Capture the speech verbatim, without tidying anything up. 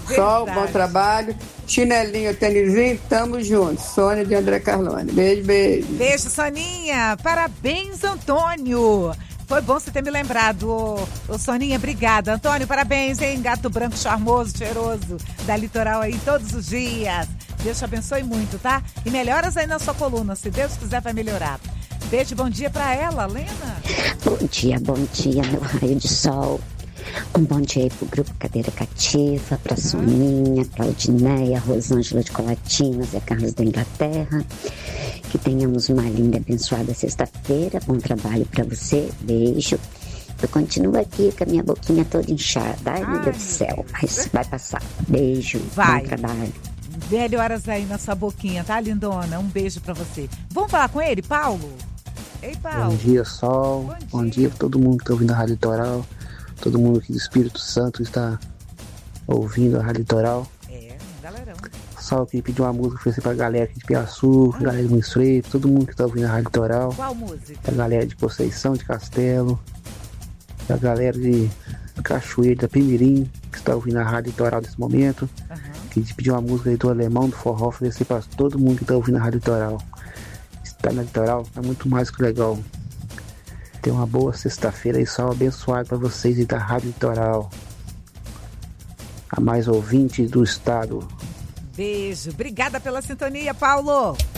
Sol, bom trabalho. Chinelinho, tênisinho, tamo junto. Sônia de André Carlone. Beijo, beijo. Beijo, Soninha. Parabéns, Antônio. Foi bom você ter me lembrado, ô, ô Soninha, obrigada. Antônio, parabéns, hein? Gato branco charmoso, cheiroso, da Litoral aí todos os dias. Deus te abençoe muito, tá? E melhoras aí na sua coluna, se Deus quiser vai melhorar. Beijo, bom dia pra ela, Lena. Bom dia, bom dia, meu raio de sol. Um bom dia aí pro Grupo Cadeira Cativa, pra uhum. Soninha, Claudineia, Rosângela de Colatina, Zé Carlos da Inglaterra. Que tenhamos uma linda e abençoada sexta-feira. Bom trabalho pra você, beijo. Eu continuo aqui com a minha boquinha toda inchada. Ai, Ai meu Deus do céu, mas vai passar. Beijo, vai. Bom trabalho. Melhoras aí na sua boquinha, tá, lindona? Um beijo pra você. Vamos falar com ele, Paulo? Ei, Paulo. Bom dia, Sol. Bom dia, Bom dia pra todo mundo que tá ouvindo a Rádio Litoral. Todo mundo aqui do Espírito Santo está ouvindo a Rádio Litoral. É, galerão. Só que pediu uma música oferecer pra galera aqui de Piaçu, ah. galera de Moinhos Freitas, todo mundo que tá ouvindo a Rádio Litoral. Qual música? A galera de Conceição, de Castelo, a galera de Cachoeira, da Pimirim, que está ouvindo a Rádio Litoral nesse momento. Uhum. Que pediu uma música aí do Alemão, do Forró, oferecer pra todo mundo que tá ouvindo a Rádio Litoral. Estar na Litoral é muito mais que legal. Tenha uma boa sexta-feira e sol abençoado para vocês e da Rádio Litoral. A mais ouvintes do estado. Beijo. Obrigada pela sintonia, Paulo.